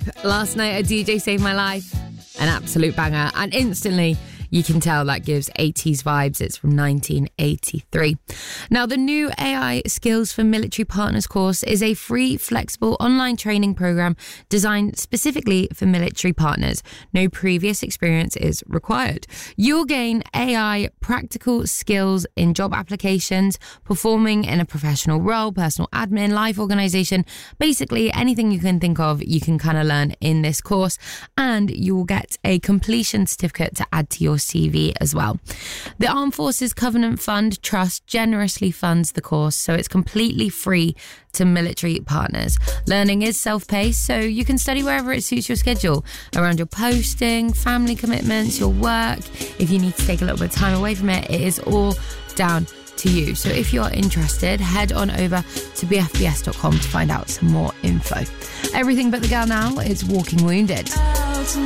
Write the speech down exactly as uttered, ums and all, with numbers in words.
Last Night a D J Saved My Life. An absolute banger. And instantly, you can tell that gives eighties vibes. It's from nineteen eighty-three. Now, the new A I Skills for Military Partners course is a free, flexible online training program designed specifically for military partners. No previous experience is required. You'll gain A I practical skills in job applications, performing in a professional role, personal admin, life organisation. Basically, anything you can think of, you can kind of learn in this course. And you will get a completion certificate to add to your C V as well. The Armed Forces Covenant Fund Trust generously funds the course, so it's completely free to military partners. Learning is self-paced, so you can study wherever it suits your schedule, around your posting, family commitments, your work. If you need to take a little bit of time away from it, it is all down to you. So if you're interested, head on over to b f b s dot com to find out some more info. Everything But the Girl now is Walking Wounded.